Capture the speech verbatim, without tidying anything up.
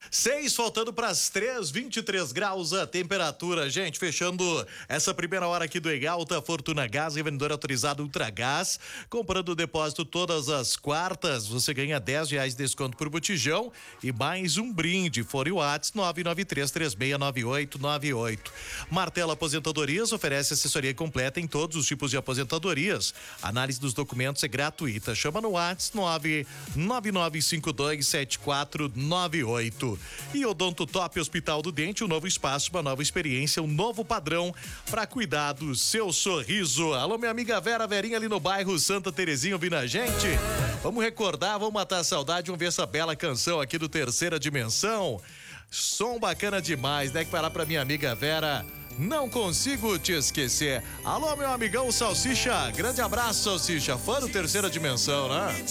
Seis, faltando para as três, vinte e três graus a temperatura, gente, fechando essa primeira hora aqui do Egalta, Fortuna Gás, revendedor autorizado Ultragás, comprando o depósito todas as quartas, você ganha dez reais de desconto por botijão e mais um brinde, fora o WhatsApp nove nove três três seis nove oito nove oito. Martelo Aposentadorias oferece assessoria completa em todos os tipos de aposentadorias, análise dos documentos é gratuita, chama no WhatsApp nove nove nove cinco dois sete quatro nove oito. E Odonto Top Hospital do Dente, um novo espaço, uma nova experiência, um novo padrão para cuidar do seu sorriso. Alô, minha amiga Vera, Verinha ali no bairro Santa Terezinha ouvindo a gente. Vamos recordar, vamos matar a saudade, vamos ver essa bela canção aqui do Terceira Dimensão. Som bacana demais, né? Que parar pra minha amiga Vera. Não consigo te esquecer. Alô, meu amigão Salsicha. Grande abraço, Salsicha. Fã do Terceira Dimensão, né?